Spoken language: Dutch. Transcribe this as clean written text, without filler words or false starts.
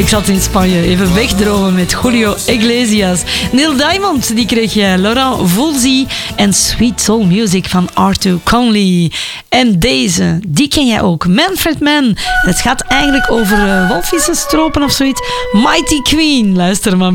Ik zat in Spanje even wegdromen met Julio Iglesias. Neil Diamond, die kreeg je. Laurent Voulzy en Sweet Soul Music van Arthur Conley. En deze, die ken jij ook. Manfred Mann. Het gaat eigenlijk over walvissenstropen of zoiets. Mighty Queen. Luister maar.